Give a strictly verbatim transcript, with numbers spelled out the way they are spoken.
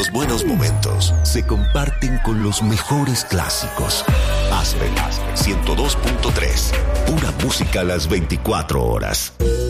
Los buenos momentos se comparten con los mejores clásicos. Aspen ciento dos punto tres. Pura música a las veinticuatro horas.